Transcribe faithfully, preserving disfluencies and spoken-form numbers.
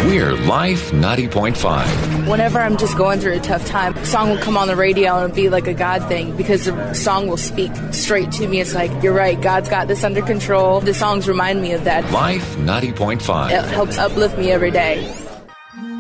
We're Life ninety point five. Whenever I'm just going through a tough time, a song will come on the radio and it'll be like a God thing because the song will speak straight to me. It's like, you're right, God's got this under control. The songs remind me of that. Life ninety point five. It helps uplift me every day.